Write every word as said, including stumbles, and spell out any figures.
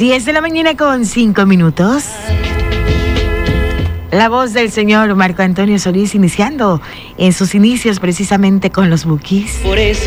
diez de la mañana con cinco minutos. La voz del señor Marco Antonio Solís iniciando en sus inicios precisamente con los Bukis.